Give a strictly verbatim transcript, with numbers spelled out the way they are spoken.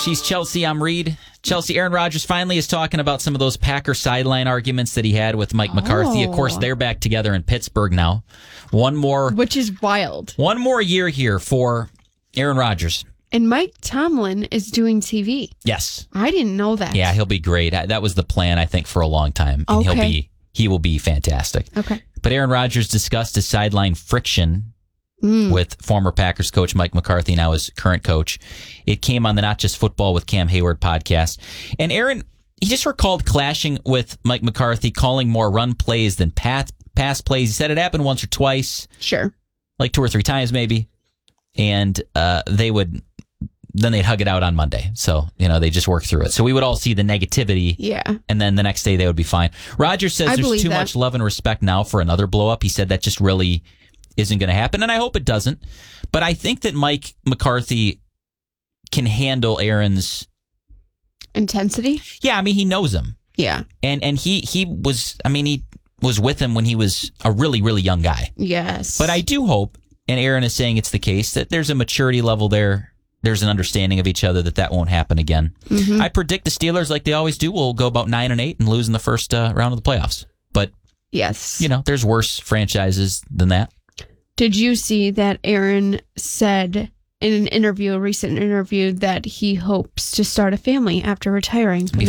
She's Chelsea. I'm Reed. Chelsea, Aaron Rodgers finally is talking about some of those Packer sideline arguments that he had with Mike McCarthy. Oh. Of course, they're back together in Pittsburgh now. One more, Which is wild. one more year here for Aaron Rodgers. And Mike Tomlin is doing T V. Yes. I didn't know that. Yeah, he'll be great. That was the plan, I think, for a long time. And Okay. he'll be he will be fantastic. Okay. But Aaron Rodgers discussed his sideline friction Mm. with former Packers coach Mike McCarthy, now his current coach. It came on the Not Just Football with Cam Hayward podcast. And Aaron, he just recalled clashing with Mike McCarthy, calling more run plays than pass, pass plays. He said it happened once or twice. Sure. Like two or three times maybe. And uh, they would... then they'd hug it out on Monday. So, you know, they just work through it. So we would all see the negativity. Yeah. And then the next day they would be fine. Rodgers says I there's believe too that. much love and respect now for another blow up. He said that just really isn't going to happen. And I hope it doesn't. But I think that Mike McCarthy can handle Aaron's Intensity? Yeah, I mean, he knows him. Yeah. And and he he was I mean, he was with him when he was a really, really young guy. Yes. But I do hope, and Aaron is saying it's the case, that there's a maturity level there. There's an understanding of each other that that won't happen again. Mm-hmm. I predict the Steelers, like they always do, will go about nine and eight and lose in the first uh, round of the playoffs. But yes, you know, there's worse franchises than that. Did you see that Aaron said in an interview, a recent interview, that he hopes to start a family after retiring from Be the